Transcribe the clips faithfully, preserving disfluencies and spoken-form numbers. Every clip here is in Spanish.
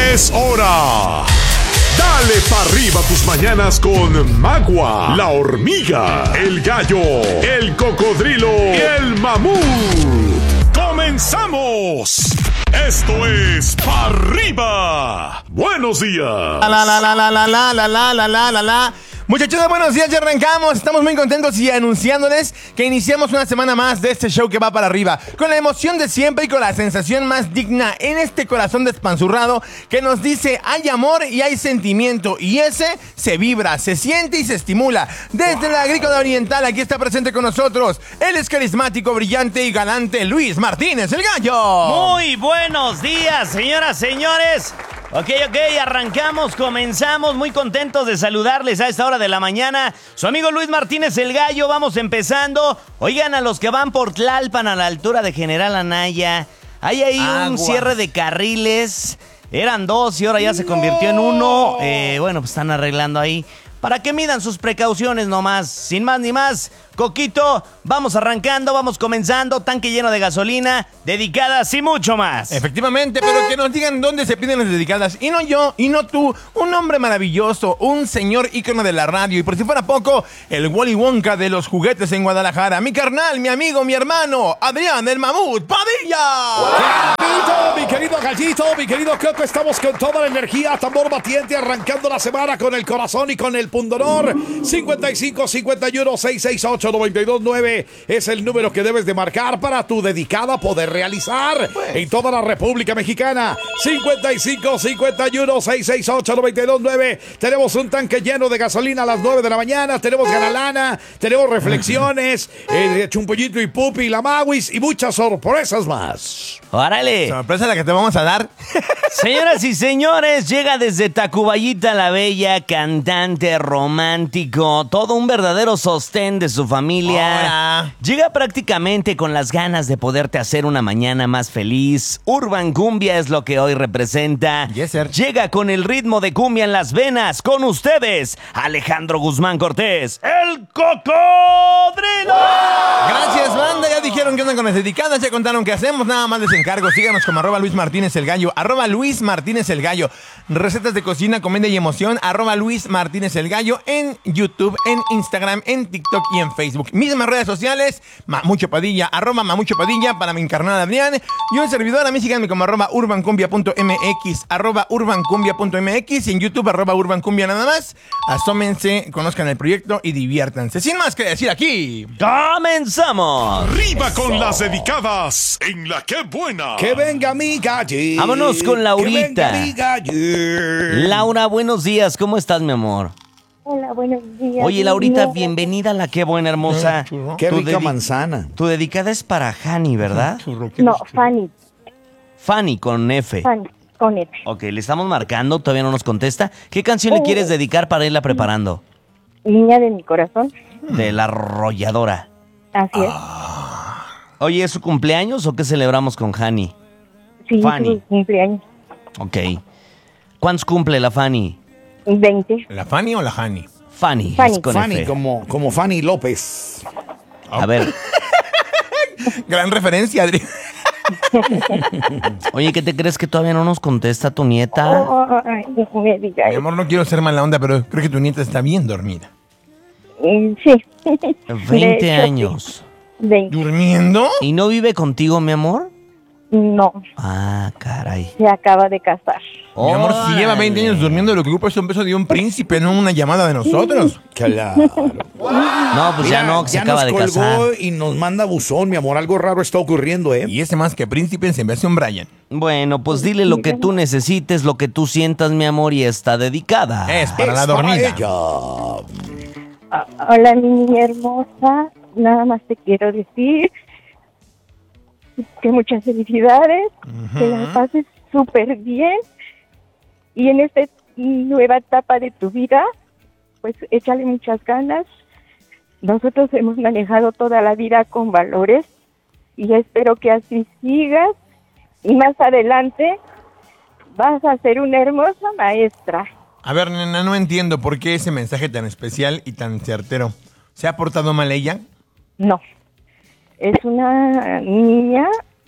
Es hora. Dale pa' arriba tus mañanas con Magua, la hormiga, el gallo, el cocodrilo y el mamut. ¡Comenzamos! Esto es Pa' Arriba. Buenos días. La la la la la la la la la la la la la. Muchachos, buenos días, ya arrancamos. Estamos muy contentos y anunciándoles que iniciamos una semana más de este show que va para arriba, con la emoción de siempre y con la sensación más digna en este corazón despanzurrado que nos dice hay amor y hay sentimiento, y ese se vibra, se siente y se estimula. Desde la Agrícola Oriental, aquí está presente con nosotros el es carismático, brillante y galante Luis Martínez, el gallo. Muy buenos días, señoras, señores. Ok, ok, arrancamos, comenzamos, muy contentos de saludarles a esta hora de la mañana. Su amigo Luis Martínez, el gallo, vamos empezando. Oigan, a los que van por Tlalpan a la altura de General Anaya, hay ahí Aguas. un cierre de carriles. Eran dos y ahora ya se convirtió en uno. Eh, bueno, pues están arreglando ahí para que midan sus precauciones nomás. Sin más ni más, Coquito, vamos arrancando, vamos comenzando. Tanque lleno de gasolina, dedicadas y mucho más. Efectivamente, pero que nos digan dónde se piden las dedicadas. Y no yo, y no tú. Un hombre maravilloso, un señor ícono de la radio. Y por si fuera poco, el Wally Wonka de los juguetes en Guadalajara. Mi carnal, mi amigo, mi hermano, Adrián, el mamut Padilla. Gallito, mi querido Gallito, mi querido Coco, estamos con toda la energía, tambor batiente, arrancando la semana con el corazón y con el pundonor. cincuenta y cinco, cincuenta y uno, seiscientos sesenta y ocho, noventa y dos nueve es el número que debes de marcar para tu dedicada poder realizar pues. en toda la República Mexicana. cincuenta y cinco, cincuenta y uno, seiscientos sesenta y ocho, noventa y dos nueve. Tenemos un tanque lleno de gasolina a las nueve de la mañana. Tenemos ganalana, tenemos reflexiones, eh, Chumpollito y Pupi, la Maguis y muchas sorpresas más. ¡Órale! Sorpresa la que te vamos a dar. Señoras y señores, llega desde Tacubayita la Bella, cantante romántico, todo un verdadero sostén de su familia. Hola. Llega prácticamente con las ganas de poderte hacer una mañana más feliz. Urban Cumbia es lo que hoy representa. Yes, sir. Llega con el ritmo de cumbia en las venas. Con ustedes, Alejandro Guzmán Cortés, el Cocodrilo. Gracias, banda. Ya dijeron que andan con las dedicadas, ya contaron qué hacemos. Nada más les encargo. Síganos como arroba Luis Martínez el Gallo. Arroba Luis Martínez el Gallo. Recetas de cocina, comedia y emoción. Arroba Luis Martínez el Gallo. En YouTube, en Instagram, en TikTok y en Facebook. Mismas redes sociales. Mamucho Padilla. Arroba Mamucho Padilla para mi encarnada Adrián. Y un servidor. A mí síganme como arroba urbancumbia punto mx. Arroba urbancumbia punto mx. Y en YouTube, arroba urbancumbia nada más. Asómense, conozcan el proyecto y diviértanse. Sin más que decir aquí. ¡Comenzamos! Arriba con las dedicadas en La Qué Buena. Que venga mi gallo. Vámonos con Laurita. Que venga mi gallo. Laura, buenos días. ¿Cómo estás, mi amor? Hola, buenos días. Oye, Laurita, Bien. bienvenida a La Qué Buena, hermosa. Qué Tu rica dedi- manzana. Tu dedicada es para Hani, ¿verdad? No, Fanny, Fanny, con F. Fanny, con F. Ok, le estamos marcando, todavía no nos contesta. ¿Qué canción le Oh. quieres dedicar para irla preparando? Niña de mi corazón, De La Arrolladora. así es. Oye, ¿es su cumpleaños o qué celebramos con Hani? Sí, Fanny. su cumpleaños. Ok. ¿Cuántos cumple la Fanny? veinte. ¿La Fanny o la Hani? Fanny, Fanny. es con Fanny, F. como, como Fanny López. A ver, Gran referencia, Adrián. oye, ¿qué te crees que todavía no nos contesta tu nieta? Oh, oh, ay, no me diga Mi eso. amor, no quiero ser mala onda, pero creo que tu nieta está bien dormida. Mm, Sí. veinte De hecho, años. sí. veinte. ¿Durmiendo? ¿Y no vive contigo, mi amor? No, Ah, caray. se acaba de casar. Mi amor, si lleva veinte años Órale. durmiendo, lo que ocupa es un beso de un príncipe, no una llamada de nosotros. Claro. No, pues ya Mira, no, que se ya acaba nos de colgó casar. y nos manda buzón, mi amor. Algo raro está ocurriendo, ¿eh? Y ese más que príncipe se me hace un Brian. Bueno, pues dile lo que tú necesites, lo que tú sientas, mi amor, y está dedicada. Es para la Es dormida. ella. Ah, hola, mi niña hermosa. Nada más te quiero decir que muchas felicidades, que la pases súper bien. Y en esta nueva etapa de tu vida, pues échale muchas ganas. Nosotros hemos manejado toda la vida con valores y espero que así sigas. Y más adelante vas a ser una hermosa maestra. A ver, nena, no entiendo por qué ese mensaje tan especial y tan certero. ¿Se ha portado mal ella? No, es una niña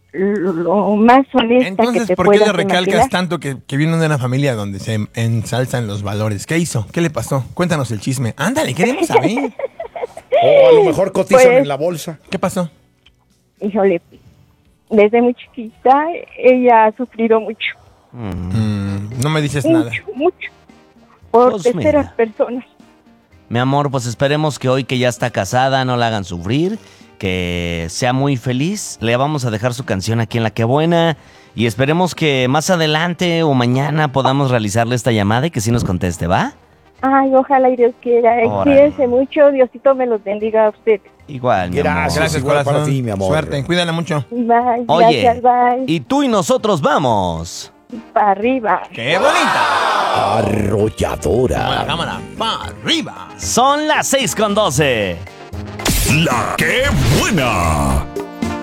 lo más honesta Entonces, que te ¿por qué le puedas recalcas imaginar. tanto que, que viene de una familia donde se ensalzan los valores? ¿Qué hizo? ¿Qué le pasó? Cuéntanos el chisme. Ándale, queremos saber. O a lo mejor cotizan Pues- en la bolsa. ¿Qué pasó? Híjole, desde muy chiquita ella ha sufrido mucho, Mm, no me dices nada. mucho, mucho, por Pues terceras mira. personas. Mi amor, pues esperemos que hoy que ya está casada no la hagan sufrir, que sea muy feliz. Le vamos a dejar su canción aquí en La Que Buena y esperemos que más adelante o mañana podamos realizarle esta llamada y que sí nos conteste, ¿va? Ay, ojalá y Dios quiera. Órale. Cuídense mucho, Diosito me los bendiga a ustedes. Igual, mi Gracias. amor. Gracias, igual corazón. para ti, mi amor. Suerte, cuídala mucho. Bye, Oye, gracias, bye. y tú y nosotros vamos. Para arriba. ¡Qué bonita! Arrolladora. Como la cámara, pa' arriba. Son las seis con doce. La que buena.